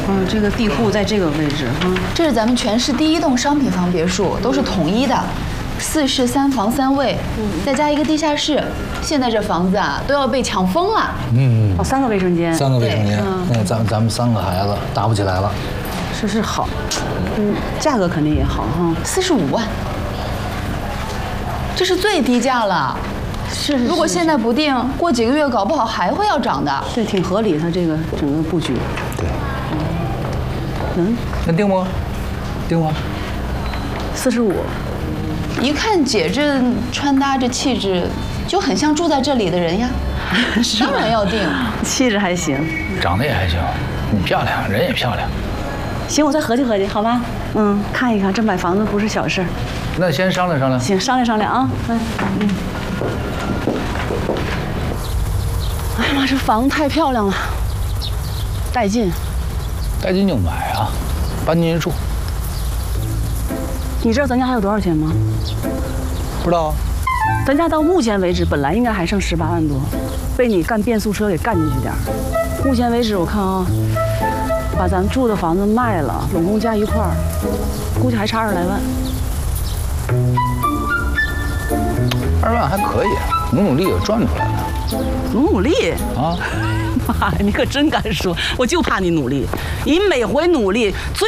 这个地户在这个位置， 这是咱们全市第1栋商品房别墅，都是统一的，4室3房3卫，再加一个地下室。现在这房子啊都要被抢疯了。 3个卫生间 ，3个卫生间，那咱们3个孩子打不起来了。 是好，价格肯定也好哈 ，45万，这是最低价了。 是， 如果现在不定，过几个月搞不好还会要涨的。 对，挺合理，它这个整个布局。 对。 那定不？定吗 ？45。 一看姐这穿搭这气质，就很像住在这里的人呀。当然要定。 气质还行， 长得也还行，你漂亮，人也漂亮。 行，我再合计合计，好吧？看一看，这买房子不是小事。 那先商量商量。 行，商量商量啊。哎呀妈，这房子太漂亮了，带劲。 带劲就买啊，搬进去住。 你知道咱家还有多少钱吗？ 不知道啊。 咱家到目前为止本来应该还剩18万多，被你干变速车给干进去点儿。目前为止我看啊，把咱住的房子卖了，拢共加一块儿，估计还差20来万。 20万还可以，努力也赚出来了。 努力啊！ 妈呀，你可真敢说！我就怕你努力，你每回努力最。